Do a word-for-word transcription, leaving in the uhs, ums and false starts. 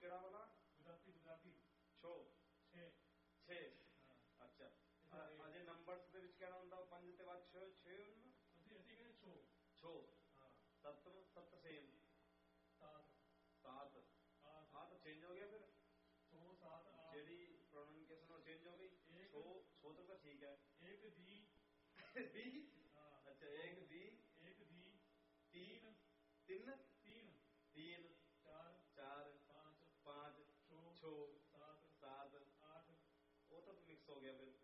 ਕਿਹੜਾ ਵਾਲਾ ਗੁਜਰਾਤੀ ਗੁਜਰਾਤੀ ਛੋ ਛੇ ਛੇ ਹਾਂ ਅੱਛਾ ਅਜੇ ਨੰਬਰਸ ਦੇ ਵਿੱਚ ਕਿਹੜਾ ਹੁੰਦਾ ਪੰਜ ਤੇ ਬਾਅਦ ਛੇ ਛੇ ਹੁੰਦਾ ਅਸੀਂ ਅਸੀਂ ਕਹਿੰਦੇ ਛੋ ਛੋ ਹਾਂ ਸੱਤ ਸੱਤ ਸੇਮ ਸਾਤ ਸਾਤ ਆਠ ਹਾਂ ਤਾਂ ਚੇਂਜ ਹੋ ਗਿਆ ਫਿਰ ਛੋ ਸਾत आठ ਜਿਹੜੀ प्रोनाउंसिएशन वो चेंज हो गई छो छो तक तो ठीक है एक दी दी हाँ अच्छा एक दी एक दी तीन तीन तीन तीन चार चार पाँच पाँच छो छो सात सात आठ वो तो मिक्स हो गया फिर